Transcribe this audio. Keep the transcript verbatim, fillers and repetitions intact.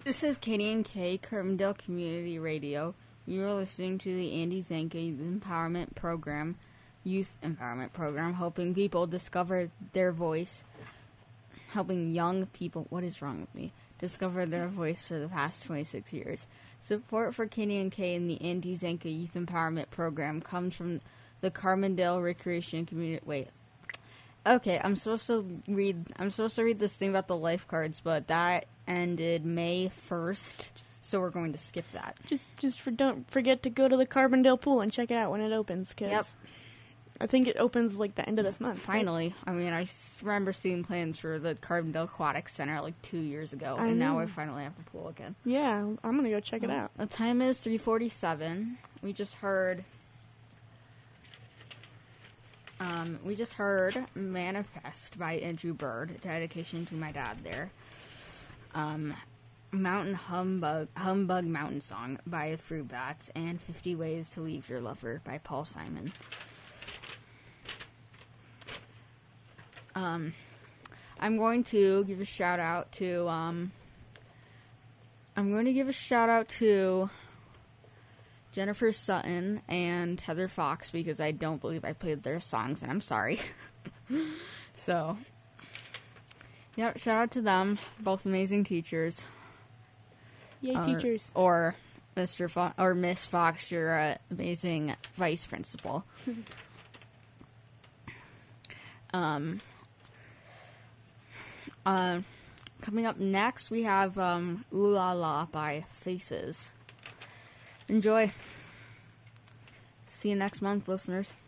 This is Katie and Kay, Carbondale Community Radio. You are listening to the Andy Zanka Youth Empowerment Program, Youth Empowerment Program, helping people discover their voice, helping young people, what is wrong with me, discover their voice for the past twenty-six years. Support for Katie and Kay and the Andy Zanka Youth Empowerment Program comes from the Carbondale Recreation Community. Wait. Okay, I'm supposed to read, I'm supposed to read this thing about the lifeguards, but that ended May first, so we're going to skip that. Just just for, don't forget to go to the Carbondale pool and check it out when it opens, because yep. I think it opens like the end of this month. Finally. Right? I mean, I s- remember seeing plans for the Carbondale Aquatic Center like two years ago, I and know. now we finally have the pool again. Yeah, I'm going to go check it out. The time is three forty-seven. We just heard... Um, we just heard Manifest by Andrew Bird, dedication to my dad there. Um, Mountain Humbug, Humbug Mountain Song by Fruit Bats, and fifty Ways to Leave Your Lover by Paul Simon. Um, I'm going to give a shout out to, um, I'm going to give a shout out to Jennifer Sutton and Heather Fox, because I don't believe I played their songs, and I'm sorry. So, yeah, shout out to them. Both amazing teachers. Yay, uh, teachers. Or Mister Fo- or Miss Fox, your uh, amazing vice principal. um, uh, coming up next, we have um, Ooh La La by Faces. Enjoy. See you next month, listeners.